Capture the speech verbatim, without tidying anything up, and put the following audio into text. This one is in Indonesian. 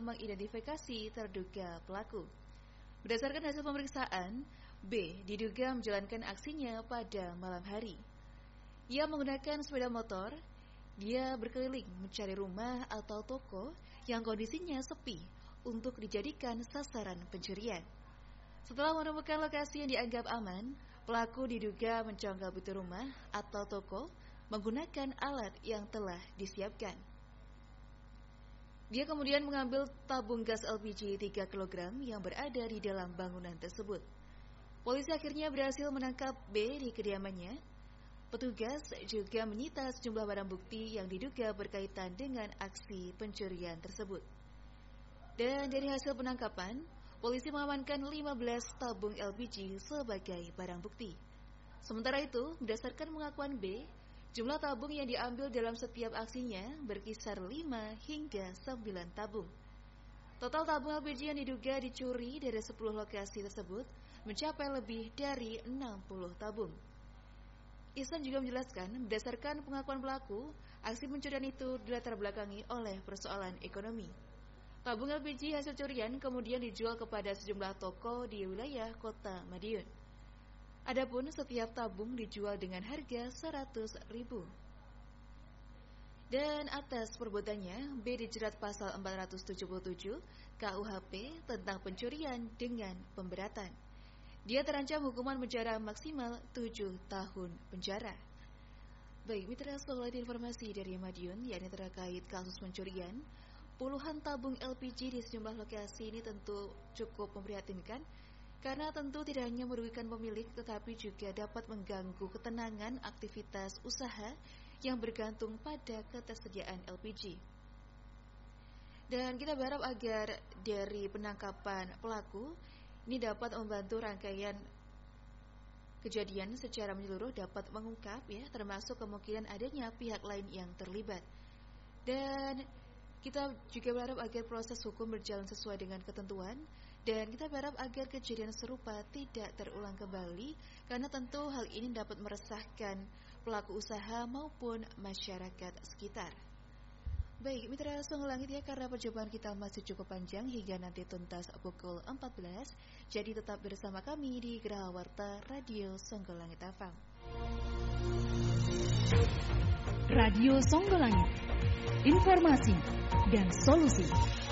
mengidentifikasi terduga pelaku. Berdasarkan hasil pemeriksaan, B diduga menjalankan aksinya pada malam hari. Ia menggunakan sepeda motor. Dia berkeliling mencari rumah atau toko yang kondisinya sepi untuk dijadikan sasaran pencurian. Setelah menemukan lokasi yang dianggap aman, pelaku diduga mencongkel pintu rumah atau toko menggunakan alat yang telah disiapkan. Dia kemudian mengambil tabung gas L P G tiga kilogram yang berada di dalam bangunan tersebut. Polisi akhirnya berhasil menangkap B di kediamannya. Petugas juga menyita sejumlah barang bukti yang diduga berkaitan dengan aksi pencurian tersebut. Dan dari hasil penangkapan, polisi mengamankan lima belas tabung L P G sebagai barang bukti. Sementara itu, berdasarkan pengakuan B, jumlah tabung yang diambil dalam setiap aksinya berkisar lima hingga sembilan tabung. Total tabung L P G yang diduga dicuri dari sepuluh lokasi tersebut mencapai lebih dari enam puluh tabung. Ihsan juga menjelaskan, berdasarkan pengakuan pelaku, aksi pencurian itu dilatar belakangi oleh persoalan ekonomi. Tabung L P G hasil curian kemudian dijual kepada sejumlah toko di wilayah kota Madiun. Adapun setiap tabung dijual dengan harga seratus ribu. Dan atas perbuatannya, B dijerat pasal empat ratus tujuh puluh tujuh K U H P tentang pencurian dengan pemberatan. Dia terancam hukuman penjara maksimal tujuh tahun penjara. Baik, mitra setelah informasi dari Madiun, yakni terkait kasus pencurian puluhan tabung L P G di sejumlah lokasi ini tentu cukup memprihatinkan, karena tentu tidak hanya merugikan pemilik, tetapi juga dapat mengganggu ketenangan aktivitas usaha yang bergantung pada ketersediaan L P G. Dan kita berharap agar dari penangkapan pelaku ini dapat membantu rangkaian kejadian secara menyeluruh dapat mengungkap ya, termasuk kemungkinan adanya pihak lain yang terlibat. Dan kita juga berharap agar proses hukum berjalan sesuai dengan ketentuan, dan kita berharap agar kejadian serupa tidak terulang kembali, karena tentu hal ini dapat meresahkan pelaku usaha maupun masyarakat sekitar. Baik, mitra Songo Langit ya, karena perjumpaan kita masih cukup panjang hingga nanti tuntas pukul empat belas. Jadi tetap bersama kami di Geraha Warta Radio Songo Langit F M. Radio Songo Langit, informasi dan solusi.